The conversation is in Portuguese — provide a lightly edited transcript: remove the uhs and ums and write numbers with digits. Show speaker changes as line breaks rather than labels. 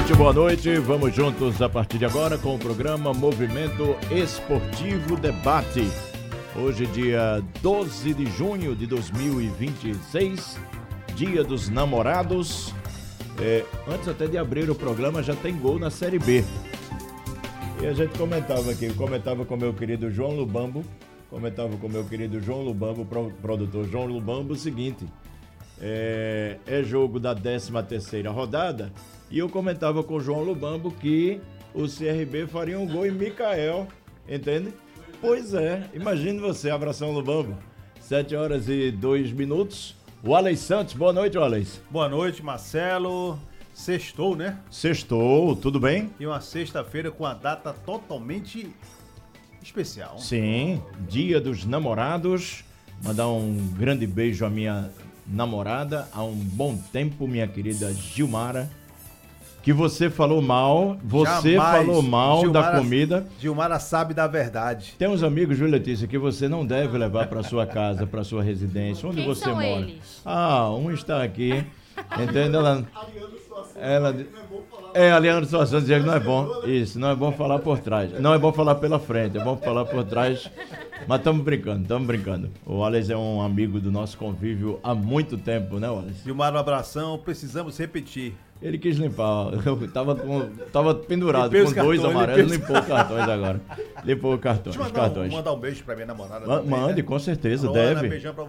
noite, boa noite. Vamos juntos a partir de agora com o programa Movimento Esportivo Debate. Hoje, dia 12 de junho de 2026, Dia dos Namorados. Antes até de abrir o programa, já tem gol na Série B. E a gente comentava aqui, eu comentava com o meu querido João Lubambo, produtor João Lubambo, o seguinte: é jogo da 13ª rodada, e eu comentava com o João Lubambo que o CRB faria um gol em Micael, entende? Pois é, imagine você, abração Lubambo. 7h02. O Alex Santos, boa noite, Alex.
Boa noite, Marcelo. Sextou, né?
Sextou, tudo bem?
E uma sexta-feira com a data totalmente especial.
Sim, Dia dos Namorados. Mandar um grande beijo à minha namorada há um bom tempo, minha querida Gilmara. Que você falou mal,
Gilmara,
da comida.
Gilmara sabe da verdade.
Tem uns amigos, viu, Letícia, que você não deve levar para sua casa, para sua residência, onde
Quem
você
são
mora.
Eles?
Um está aqui, entende? Aliando situação, dizia que não é bom. Isso, não é bom falar por trás. Não é bom falar pela frente, é bom falar por trás. Mas estamos brincando. O Alex é um amigo do nosso convívio há muito tempo, né, Alex?
Gilmara, um abração. Precisamos repetir.
Ele quis limpar, eu tava pendurado
Limpei
com dois amarelos,
limpei
limpou os cartões agora. Limpou os cartões.
Deixa eu mandar um beijo pra minha namorada.
Mande,
também, né?
com certeza,
Alô, Ana,
deve.
beijão pra